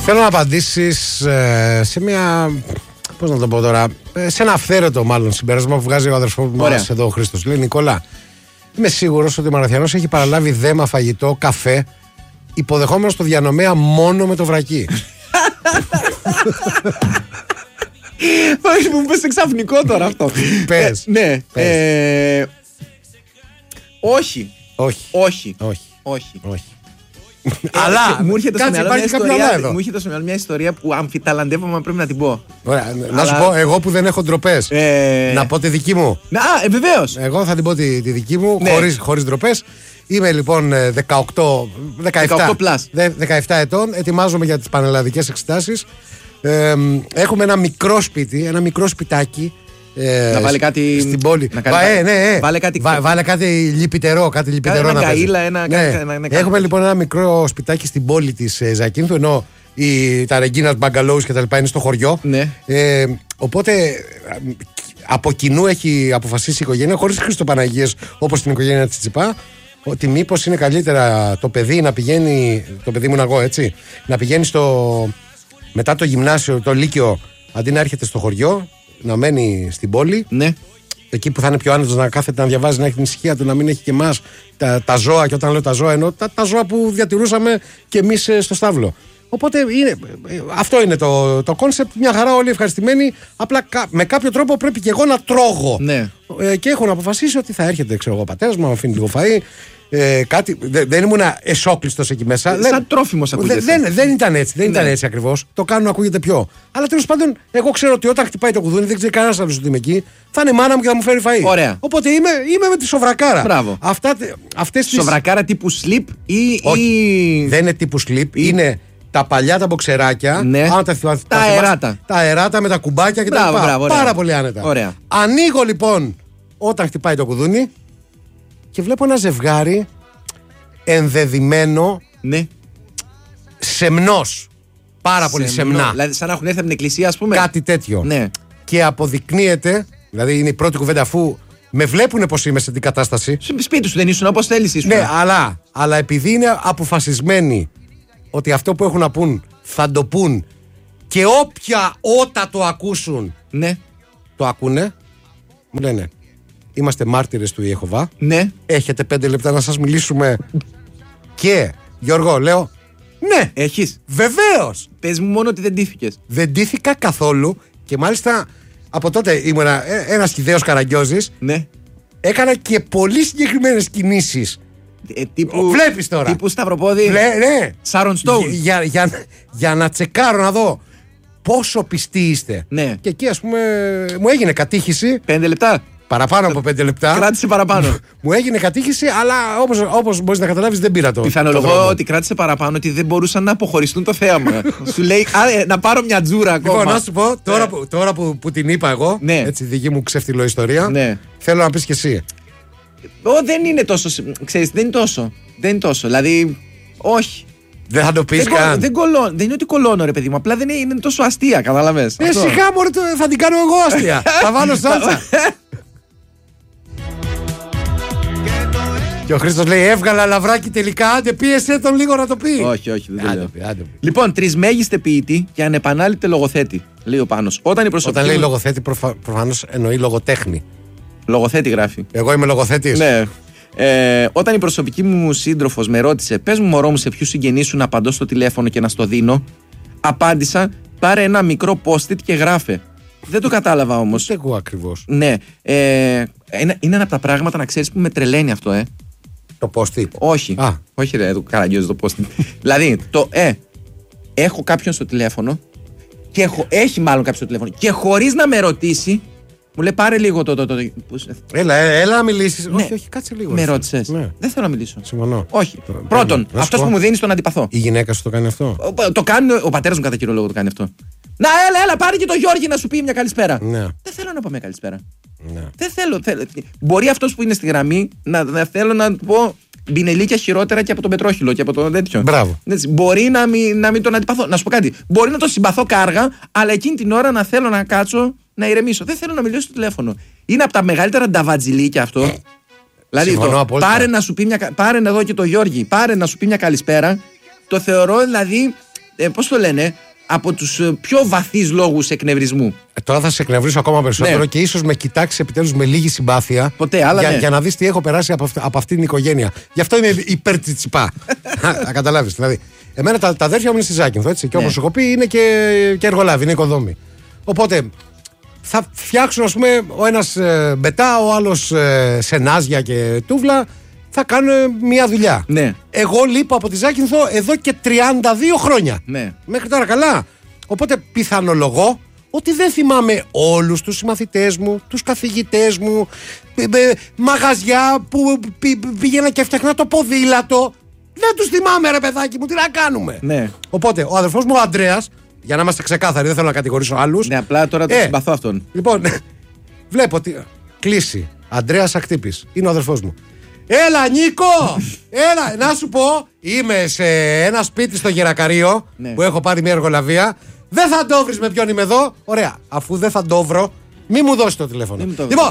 Θέλω να απαντήσεις σε μια. Πώς να το πω τώρα. Σε ένα αυθαίρετο μάλλον συμπέρασμα που βγάζει ο αδερφός μας εδώ ο Χρήστος. Λέει: Νικόλα, είμαι σίγουρος ότι ο Μαραθιανός έχει παραλάβει δέμα, φαγητό, καφέ, υποδεχόμενος το διανομέα μόνο με το βρακί. Όχι, μου πες ξαφνικό τώρα αυτό. Πες. Ναι. Όχι. Αλλά μου έρχεται στο μυαλό μια ιστορία που αμφιταλαντεύομαι, πρέπει να την πω. Ωραία, να σου πω, εγώ που δεν έχω ντροπές, να πω τη δική μου. Βεβαίως. Εγώ θα την πω τη δική μου, χωρίς ντροπές. Είμαι λοιπόν 17 ετών, ετοιμάζομαι για τις πανελλαδικές εξετάσεις. Έχουμε ένα μικρό σπίτι, ένα μικρό σπιτάκι. Να βάλει κάτι στην πόλη. Βάλε κάτι λιπιτερό. Ένα καΐλα, Έχουμε λοιπόν ένα μικρό σπιτάκι στην πόλη της Ζακίνθου, ενώ τα Ρεγκίνας Μπαγκαλόους και τα λοιπά είναι στο χωριό. Ναι. Οπότε από κοινού έχει αποφασίσει η οικογένεια, χωρίς Χρήστο Παναγίες όπως την οικογένεια της Τσιπά, ότι μήπως είναι καλύτερα το παιδί να πηγαίνει, το παιδί μου είναι εγώ έτσι, να πηγαίνει μετά το γυμνάσιο, το λύκειο, αντί να έρχεται στο χωριό, να μένει στην πόλη. Ναι. Εκεί που θα είναι πιο άνετος να κάθεται να διαβάζει, να έχει την ησυχία του, να μην έχει και εμάς τα ζώα. Και όταν λέω τα ζώα, εννοώ τα ζώα που διατηρούσαμε και εμείς στο στάβλο. Οπότε αυτό είναι το κόνσεπτ. Μια χαρά, όλοι ευχαριστημένοι. Απλά με κάποιο τρόπο πρέπει και εγώ να τρώγω. Ναι. Και έχω να αποφασίσει ότι θα έρχεται, ξέρω εγώ, ο πατέρας μου, να αφήνει λίγο φαΐ. Κάτι, δεν ήμουν εσόκλειστος εκεί μέσα. Σαν τρόφιμος ακούγεται. Δεν ήταν έτσι, δεν ήταν έτσι ακριβώς. Το κάνουν να ακούγεται πιο. Αλλά τέλος πάντων, εγώ ξέρω ότι όταν χτυπάει το κουδούνι, δεν ξέρει κανένας άλλος ότι είμαι εκεί, θα είναι μάνα μου και θα μου φέρει φαΐ. Ωραία. Οπότε είμαι με τη σοβρακάρα. Μπράβο. Σοβρακάρα τύπου slip ή. Δεν είναι τύπου slip, είναι τα παλιά τα μποξεράκια. Ναι. Τα αεράτα. Τα αεράτα με τα κουμπάκια και τα λοιπά. Πάρα πολύ άνετα. Ωραία. Ανοίγω λοιπόν όταν χτυπάει το κουδούνι. Και βλέπω ένα ζευγάρι ενδεδειμένο, ναι, σεμνός. Πάρα πολύ σεμνά. Δηλαδή, σαν να έχουν έρθει από την εκκλησία, ας πούμε. Κάτι τέτοιο. Ναι. Και αποδεικνύεται, δηλαδή είναι η πρώτη κουβέντα, αφού με βλέπουν πως είμαι σε την κατάσταση. Σπίτι σου δεν ήσουν, όπως θέλεις ήσουν. Ναι, αλλά επειδή είναι αποφασισμένοι ότι αυτό που έχουν να πούν θα το πούν και όταν το ακούσουν, ναι, το ακούνε, μου λένε. Είμαστε μάρτυρες του Ιεχωβά. Ναι. Έχετε 5 λεπτά να σας μιλήσουμε. Και Γιώργο, λέω, ναι. Έχεις. Βεβαίως. Πες μου μόνο ότι δεν ντύθηκες. Δεν ντύθηκα καθόλου. Και μάλιστα από τότε ήμουν ένας χυδαίος Καραγκιόζης. Ναι. Έκανα και πολύ συγκεκριμένες κινήσεις. Βλέπεις τώρα. Τύπου σταυροπόδι. Ναι. Σάρον Στόουν. Για να τσεκάρω να δω πόσο πιστοί είστε. Ναι. Και εκεί ας πούμε μου έγινε κατήχηση. 5 λεπτά. Παραπάνω από 5 λεπτά. Κράτησε παραπάνω. Μου έγινε κατήχηση, αλλά όπως μπορείς να καταλάβεις δεν πήρα το. Πιθανολογώ ότι κράτησε παραπάνω, ότι δεν μπορούσαν να αποχωριστούν το θέαμα. Σου λέει, να πάρω μια τζούρα ακόμα. Λοιπόν, να σου πω, τώρα που την είπα εγώ, ναι, έτσι δική μου ξεφτυλό ιστορία, ναι, θέλω να πεις και εσύ. Δεν είναι τόσο. Ξέρεις, δεν είναι τόσο. Δηλαδή, όχι. Δεν θα το πεις καν. Δεν είναι ότι κολώνω, ρε παιδί μου. Απλά δεν είναι τόσο αστεία, κατάλαβες. Σιγά μωρέ, θα την κάνω εγώ αστεία. Θα βάλω σάλτσα. Και ο Χρήστος λέει: έβγαλα λαβράκι τελικά. Άντε, πίεσέ τον λίγο να το πει. Όχι, δεν το λέω. Λοιπόν, τρισμέγιστε ποιητή και ανεπανάληπτε λογοθέτη, λέει ο Πάνος. Όταν λέει λογοθέτη, προφανώς εννοεί λογοτέχνη. Λογοθέτη γράφει. Εγώ είμαι λογοθέτης. Ναι. Όταν η προσωπική μου σύντροφος με ρώτησε, πες μου, μωρό μου, σε ποιους συγγενείς σου να απαντώ στο τηλέφωνο και να στο δίνω, απάντησα: πάρε ένα μικρό post-it και γράφε. Δεν το κατάλαβα όμως. Εγώ ακριβώς. Ναι. Είναι ένα από τα πράγματα, να ξέρεις, που με τρελαίνει αυτό, Το post-it. Όχι. Όχι, ρε, το Καραγκιόζη το post-it. Δηλαδή, έχω κάποιον στο τηλέφωνο και έχει μάλλον κάποιον στο τηλέφωνο και χωρίς να με ρωτήσει, μου λέει πάρε λίγο Έλα να μιλήσεις. Ναι. Όχι, κάτσε λίγο. Με ρώτησες. Ναι. Δεν θέλω να μιλήσω. Συμφωνώ. Όχι. Πρώτον, αυτός που μου δίνει τον αντιπαθώ. Η γυναίκα σου το κάνει αυτό. Το κάνει, ο πατέρας μου κατά κύριο λόγο το κάνει αυτό. Να, έλα, πάρε και το Γιώργη να σου πει μια καλησπέρα. Ναι. Δεν θέλω να πω μια καλησπέρα. Ναι. Δεν θέλω. Μπορεί αυτός που είναι στη γραμμή να θέλω να του πω μπινελίκια χειρότερα και από τον Πετρόχυλο και από το τέτοιο. Μπράβο. Έτσι, μπορεί να μην τον αντιπαθώ. Να σου πω κάτι. Μπορεί να τον συμπαθώ κάργα, αλλά εκείνη την ώρα να θέλω να κάτσω να ηρεμήσω. Δεν θέλω να μιλήσω στο τηλέφωνο. Είναι από τα μεγαλύτερα νταβατζιλίκια αυτό. Δηλαδή, πάρε να σου πει πάρε να δω και το Γιώργη, πάρε να σου πει μια καλησπέρα. Το θεωρώ δηλαδή πώς το λένε, από τους πιο βαθύς λόγους εκνευρισμού. Τώρα θα σε εκνευρίσω ακόμα περισσότερο, και ίσως με κοιτάξεις επιτέλους με λίγη συμπάθεια. Ποτέ, αλλά για να δεις τι έχω περάσει από αυτή την οικογένεια. Γι' αυτό είμαι υπέρ της Τσιπά. Να καταλάβεις. Δηλαδή, εμένα τα αδέρφια μου είναι στη Ζάκυνθο, έτσι. Και όπως έχω πει, είναι και εργολάβοι, είναι οικοδόμοι. Οπότε θα φτιάξουν, ας πούμε, ο ένας μπετά, ο άλλος σενάζια και τούβλα. Θα κάνουν μια δουλειά. Ναι. Εγώ λείπω από τη Ζάκυνθο εδώ και 32 χρόνια. Ναι. Μέχρι τώρα καλά. Οπότε πιθανολογώ ότι δεν θυμάμαι όλους τους συμμαθητές μου, τους καθηγητές μου, μαγαζιά που πήγαινα και έφτιαχνα το ποδήλατο. Δεν τους θυμάμαι, ρε παιδάκι μου, τι να κάνουμε. Ναι. Οπότε ο αδερφός μου ο Ανδρέας, για να είμαστε ξεκάθαροι, δεν θέλω να κατηγορήσω άλλους. Ναι, απλά τώρα το συμπαθώ αυτόν. Λοιπόν, βλέπω ότι κλείσει. Ανδρέας Ακτύπης, είναι ο αδερφός μου. Έλα Νίκο! Έλα, να σου πω, είμαι σε ένα σπίτι στο Γερακαρίο, ναι, που έχω πάρει μια εργολαβία. Δεν θα το βρεις με ποιον είμαι εδώ. Ωραία, αφού δεν θα το βρω, μη μου δώσει το τηλέφωνο. Λοιπόν,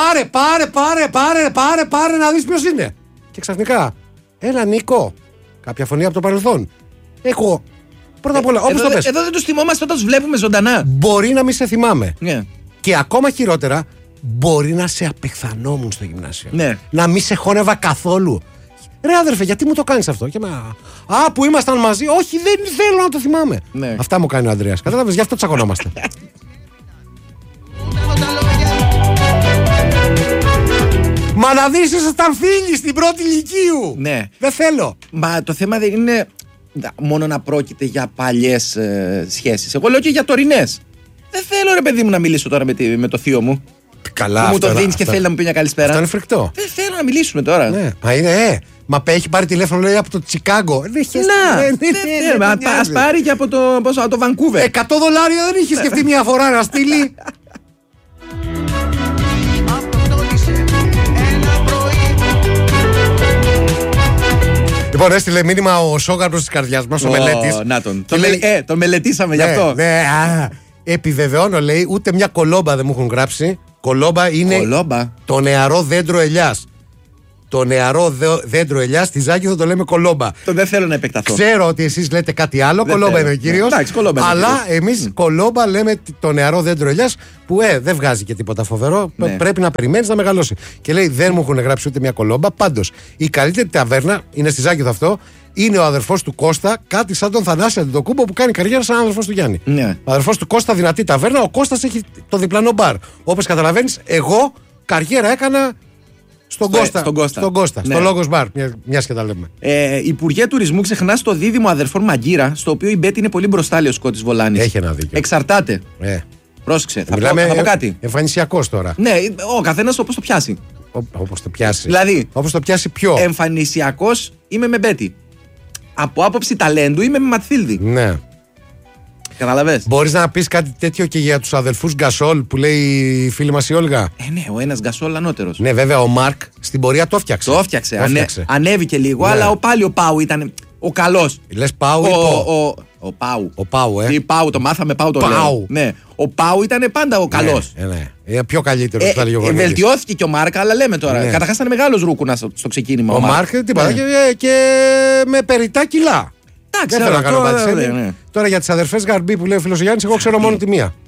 πάρε να δεις ποιος είναι. Και ξαφνικά, έλα Νίκο, κάποια φωνή από το παρελθόν. Έχω, πρώτα απ' όλα, όπως το πες. Εδώ δεν τους θυμόμαστε όταν τους βλέπουμε ζωντανά. Μπορεί να μην σε θυμάμαι. Yeah. Και ακόμα χειρότερα, μπορεί να σε απεχθανόμουν στο γυμνάσιο. Ναι. Να μην σε χώνευα καθόλου. Ρε αδερφέ, γιατί μου το κάνεις αυτό? Και που ήμασταν μαζί. Όχι, δεν θέλω να το θυμάμαι. Ναι. Αυτά μου κάνει ο Ανδρέας. Κατάλαβες, γι' αυτό τσακωνόμαστε. Μα να δεις, ήσασταν φίλοι στην πρώτη ηλικίου. Ναι. Δεν θέλω. Μα το θέμα δεν είναι μόνο να πρόκειται για παλιές σχέσεις. Εγώ λέω και για τωρινές. Δεν θέλω, ρε παιδί μου, να μιλήσω τώρα με το θείο μου. Καλά, μου το δίνεις και θέλει να μου πει μια καλησπέρα. Αυτό είναι φρικτό. Δεν θέλω να μιλήσουμε τώρα. Ναι. Μα είναι, μα έχει πάρει τηλέφωνο, λέει, από το Τσικάγκο. Να, ας πάρει και από το Βανκούβερ. $100 δεν είχε σκεφτεί μια φορά να στείλει. Λοιπόν, έστειλε μήνυμα ο Σόγαρπρος της καρδιάς μας, ο Μελέτης. Να τον μελετήσαμε γι' αυτό. Επιβεβαιώνω, λέει, ούτε μια κολόμπα δεν μου έχουν γράψει. Κολόμπα είναι το νεαρό δέντρο ελιάς. Το νεαρό δέντρο ελιάς στη Ζάκυνθο το λέμε κολόμπα. Δεν θέλω να επεκταθώ. Ξέρω ότι εσείς λέτε κάτι άλλο, κολόμπα είναι ο κύριος. Αλλά εμείς κολόμπα λέμε το νεαρό δέντρο ελιάς που δεν βγάζει και τίποτα φοβερό. Ναι. Πρέπει να περιμένεις να μεγαλώσει. Και λέει, δεν μου έχουν γράψει ούτε μια κολόμπα. Πάντως, η καλύτερη ταβέρνα, είναι στη Ζάκυνθο αυτό, είναι ο αδερφός του Κώστα, κάτι σαν τον Θανάση Αντιτοκούμπο που κάνει καριέρα σαν αδερφός του Γιάννη. Ναι. Ο αδερφός του Κώστα, δυνατή ταβέρνα, ο Κώστας έχει το διπλανό μπαρ. Όπως καταλαβαίνεις, εγώ καριέρα έκανα στον Κώστα, ναι, στο Λόγος Μπαρ, μιας και τα λέμε. Υπουργέ Τουρισμού, ξεχνάς το δίδυμο αδερφών Μαγκύρα, στο οποίο η Μπέτη είναι πολύ μπροστά, λέει ο Σκότης Βολάνης. Έχει ένα δίκιο. Εξαρτάται. Πρόσεξε, θα πω κάτι. Εμφανισιακός τώρα. Ναι, ο καθένας όπως το πιάσει. Όπως το πιάσει. Δηλαδή, όπως το πιάσει ποιο. Εμφανισιακός είμαι με Μπέτη. Από άποψη ταλέντου είμαι με Ματθίλδη. Ναι. Καταλαβες. Μπορείς να πεις κάτι τέτοιο και για τους αδελφούς Γκασόλ που λέει η φίλη μας η Όλγα? Ναι, ο ένας Γκασόλ ανώτερος. Ναι, βέβαια, ο Μάρκ στην πορεία το έφτιαξε. Το έφτιαξε. Ανέβηκε λίγο, ναι, αλλά πάλι ο Πάου ήταν ο καλός. Λες Πάου ή ο Πάου. Ο Πάου, Τι Πάου, το μάθαμε, Πάου το λέω. Ναι, ο Πάου ήταν πάντα ο καλός. Ναι. Είναι πιο καλύτερος, θα λέγει ο Γονίδης. Βελτιώθηκε και ο Μάρκ, αλλά λέμε τώρα. Ναι. Καταρχάς ήταν μεγάλος ρούκουνας στο ξεκίνημα. Ο Μάρκ, τίποτα. Και με περιτά κιλά. Δεν θέλω να κάνω πάτηση. Τώρα για τις αδερφές Γαρμπή που λέει ο φίλος Γιάννης, εγώ ξέρω μόνο τη μία.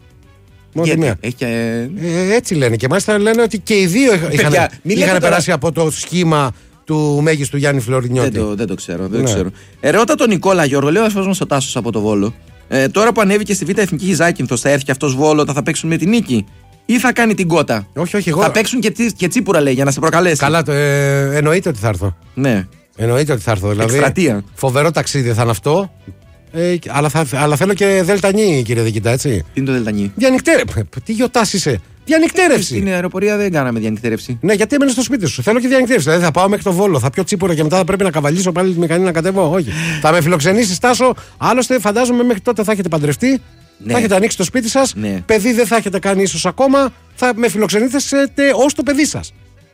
Έτσι λένε. Και μάλιστα λένε ότι και οι δύο είχαν περάσει από το σχήμα του μέγιστου Γιάννη Φλωρινιώτη. Δεν το ξέρω. Ρώτα τον Νικόλα Γιώργο, λέει ο αδερφός μας ο Τάσος από το Βόλο. Τώρα που ανέβηκε στη Β' Εθνική Ζάκυνθος, θα έρθει και αυτός Βόλο, θα παίξουν με την νίκη ή θα κάνει την κότα? Όχι, εγώ. Θα παίξουν και τσίπουρα, λέει, για να σε προκαλέσει. Καλά, εννοείται ότι θα έρθω. Ναι. Εννοείται ότι θα έρθω. Δηλαδή, εκστρατεία. Φοβερό ταξίδι θα είναι αυτό. Αλλά θέλω και δελτανή, κύριε Δικητά, έτσι. Τι είναι το δελτανή? Τι γιοτάς είσαι? Διανυκτέρευση. Στην αεροπορία δεν κάναμε διανυκτέρευση. Ναι, γιατί έμενε στο σπίτι σου. Θέλω και διανυκτέρευση. Δηλαδή θα πάω μέχρι το Βόλο, θα πιω τσίπορα και μετά θα πρέπει να καβαλήσω πάλι τη μηχανή να κατέβω. Όχι. Θα με φιλοξενήσει, Τάσο. Άλλωστε, φαντάζομαι μέχρι τότε θα έχετε παντρευτεί. Ναι. Θα έχετε ανοίξει το σπίτι σας. Ναι. Παιδί δεν θα έχετε κάνει ίσως ακόμα. Θα με φιλοξενήσετε ως το παιδί σας.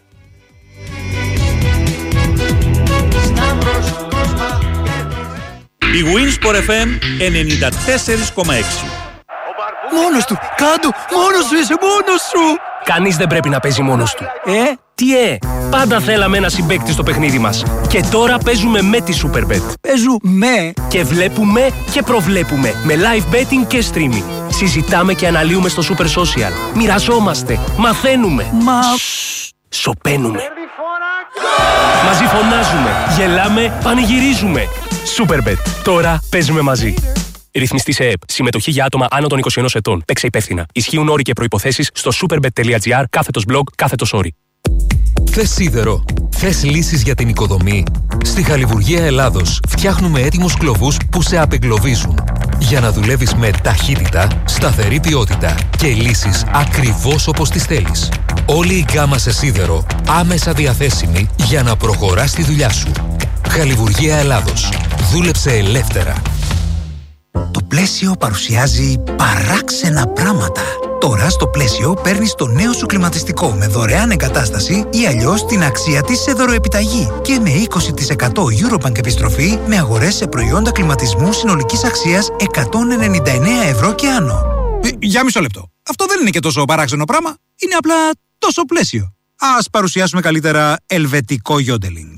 Η Winsport FM 94,6. Μόνος του, κάτω, μόνος σου είσαι, μόνος σου. Κανείς δεν πρέπει να παίζει μόνος του. Τι Πάντα θέλαμε ένα συμπαίκτη στο παιχνίδι μας. Και τώρα παίζουμε με τη Superbet. Παίζουμε και βλέπουμε και προβλέπουμε. Με live betting και streaming. Συζητάμε και αναλύουμε στο Super Social. Μοιραζόμαστε. Μαθαίνουμε. Σωπαίνουμε. Μαζί φωνάζουμε. Γελάμε. Πανηγυρίζουμε. Superbet. Τώρα παίζουμε μαζί. Ρυθμιστή σε ΕΕΠ. Συμμετοχή για άτομα άνω των 21 ετών. Παίξε υπεύθυνα. Ισχύουν όροι και προϋποθέσεις στο superbet.gr/blog/όροι. Θες σίδερο? Θες λύσεις για την οικοδομή? Στη Χαλιβουργία Ελλάδος φτιάχνουμε έτοιμους κλωβούς που σε απεγκλωβίζουν. Για να δουλεύεις με ταχύτητα, σταθερή ποιότητα και λύσεις ακριβώς όπως τις θέλεις. Όλη η γκάμα σε σίδερο άμεσα διαθέσιμη για να προχωράς τη δουλειά σου. Χαλιβουργία Ελλάδος. Δούλεψε ελεύθερα. Το Πλαίσιο παρουσιάζει παράξενα πράγματα. Τώρα στο Πλαίσιο παίρνεις το νέο σου κλιματιστικό με δωρεάν εγκατάσταση ή αλλιώς την αξία της σε δωροεπιταγή και με 20% Eurobank επιστροφή με αγορές σε προϊόντα κλιματισμού συνολικής αξίας 199 ευρώ και άνω. Για μισό λεπτό. Αυτό δεν είναι και τόσο παράξενο πράγμα. Είναι απλά τόσο Πλαίσιο. Ας παρουσιάσουμε καλύτερα ελβετικό γιόντελινγκ.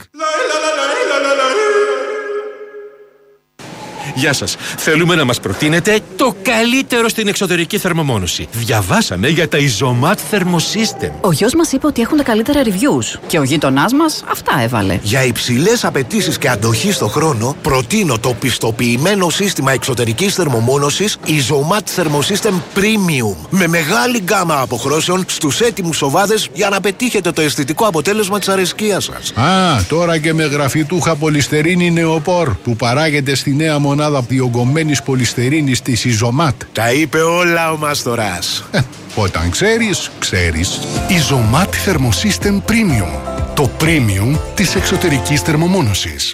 Γεια σας. Θέλουμε να μας προτείνετε το καλύτερο στην εξωτερική θερμομόνωση. Διαβάσαμε για τα Isomat Thermosystem. Ο γιος μας είπε ότι έχουν τα καλύτερα reviews και ο γείτονάς μας αυτά έβαλε. Για υψηλές απαιτήσεις και αντοχή στο χρόνο, προτείνω το πιστοποιημένο σύστημα εξωτερικής θερμομόνωσης Isomat Thermosystem Premium. Με μεγάλη γκάμα αποχρώσεων στους έτοιμους σοβάδες για να πετύχετε το αισθητικό αποτέλεσμα της αρεσκίας σας. Τώρα και με γραφιτούχα πολυστερίνη νεοπόρ που παράγεται στη νέα μονάδα διογκωμένης πολυστερίνης της Isomat. Τα είπε όλα ο Μαστοράς. Όταν ξέρεις, ξέρεις. Isomat Thermosystem Premium. Το premium της εξωτερικής θερμομόνωσης.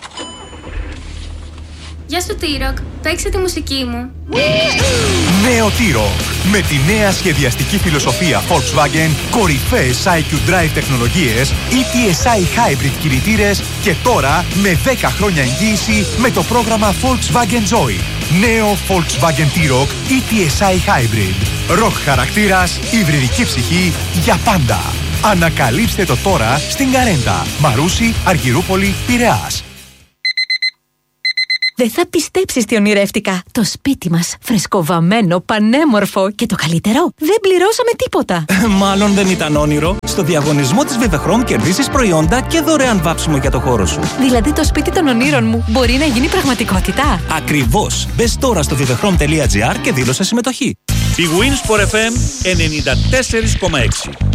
Γεια σου T-Rock, παίξε τη μουσική μου. Νέο T-Rock. Με τη νέα σχεδιαστική φιλοσοφία Volkswagen, κορυφαίες IQ Drive τεχνολογίες, ETSI Hybrid κινητήρες και τώρα με 10 χρόνια εγγύηση με το πρόγραμμα Volkswagen Joy. Νέο Volkswagen T-Rock ETSI Hybrid. Rock χαρακτήρας, υβριδική ψυχή για πάντα. Ανακαλύψτε το τώρα στην Καρέντα, Μαρούσι, Αργυρούπολη, Πειραιάς. Δεν θα πιστέψεις τι ονειρεύτηκα. Το σπίτι μας, φρεσκοβαμμένο, πανέμορφο και το καλύτερο, δεν πληρώσαμε τίποτα. Μάλλον δεν ήταν όνειρο. Στο διαγωνισμό της Vivechrom κερδίσεις προϊόντα και δωρεάν βάψιμο για το χώρο σου. Δηλαδή το σπίτι των ονείρων μου μπορεί να γίνει πραγματικότητα. Ακριβώς. Μπες τώρα στο vivechrom.gr και δήλωσε συμμετοχή. Η Winsport FM 94,6.